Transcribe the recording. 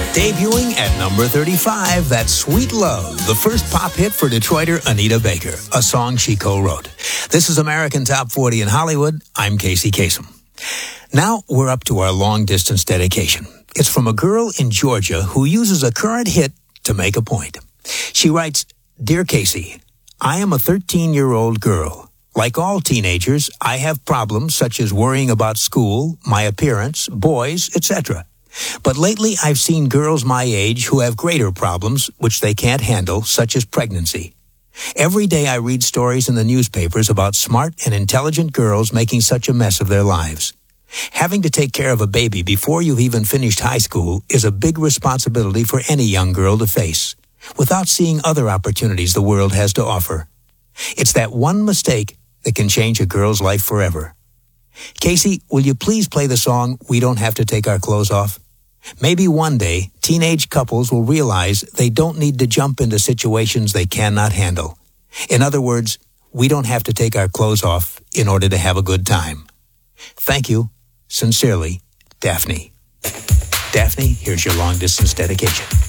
Debuting at number 35, that's Sweet Love, the first pop hit for Detroiter Anita Baker, a song she co-wrote. This is American Top 40 in Hollywood. I'm Casey Kasem. Now we're up to our long-distance dedication. It's from a girl in Georgia who uses a current hit to make a point. She writes, "Dear Casey, I am a 13-year-old girl. Like all teenagers, I have problems such as worrying about school, my appearance, boys, etc. But lately I've seen girls my age who have greater problems which they can't handle, such as pregnancy. Every day I read stories in the newspapers about smart and intelligent girls making such a mess of their lives. Having to take care of a baby before you've even finished high school is a big responsibility for any young girl to face, without seeing other opportunities the world has to offer. It's that one mistake that can change a girl's life forever. Casey, will you please play the song We Don't Have to Take Our Clothes Off? Maybe one day, teenage couples will realize they don't need to jump into situations they cannot handle. In other words, we don't have to take our clothes off in order to have a good time. Thank you. Sincerely, Daphne." Daphne, here's your long-distance dedication.